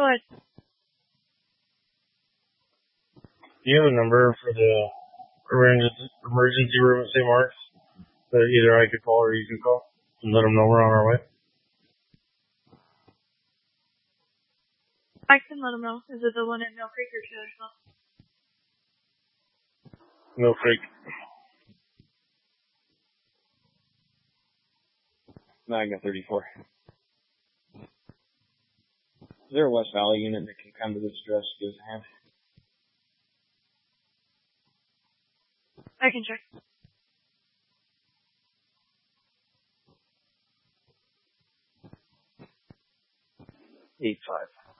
Go ahead. Do you have a number for the emergency room at St. Mark's that either I could call or you can call and let them know we're on our way? I can let them know. Is it the one at Mill Creek or Taylorville? Mill Creek. No, I got 34. Is there a West Valley unit that can come to this address? Give us a hand. I can check. 8-5.